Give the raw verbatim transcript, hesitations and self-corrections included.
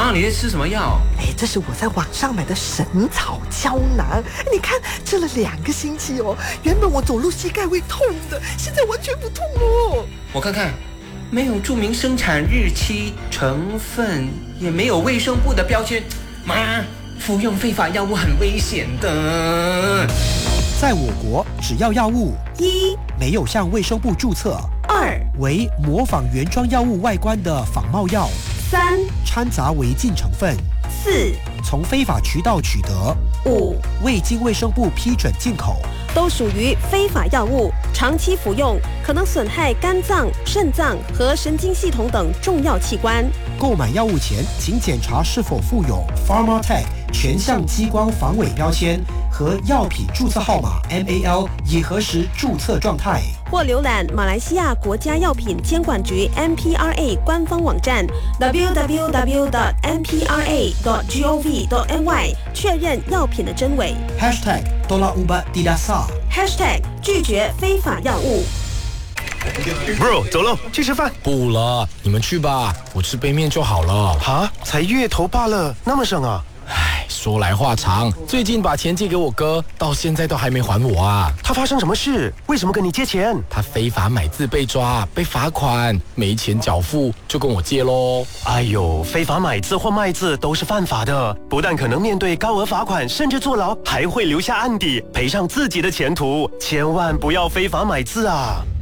妈，你在吃什么药？ 哎，这是我在网上买的神草胶囊，你看吃了两个星期哦，原本我走路膝盖会痛的，现在完全不痛哦。 我看看，没有注明生产日期、成分，也没有卫生部的标签。妈，服用非法药物很危险的。 在我国，只要药物一没有向卫生部注册， 二为模仿原装药物外观的仿冒药， 三掺杂违禁成分， 四从非法渠道取得， 五未经卫生部批准进口， 都属于非法药物，长期服用可能损害肝脏、肾脏和神经系统等重要器官。 购买药物前，请检查是否附有 PharmaTech 全项激光防伪标签和药品注册号码 M A L 已核实注册状态。 或浏览马来西亚国家药品监管局 M P R A 官方网站 double-u double-u double-u dot m p r a dot gov dot m y 确认药品的真伪。 Hashtag Tolak Ubat Tidak Sah Hashtag 拒绝非法药物。 Bro， 走喽，去吃饭。 不了，你们去吧，我吃杯面就好了。 哈，才月头罢了，那么省啊？ 唉，说来话长，最近把钱借给我哥，到现在都还没还我啊。 他发生什么事？为什么跟你借钱？ 他非法买字被抓，被罚款，没钱缴付，就跟我借咯。 哎呦，非法买字或卖字都是犯法的，不但可能面对高额罚款，甚至坐牢，还会留下案底，赔上自己的前途。千万不要非法买字啊！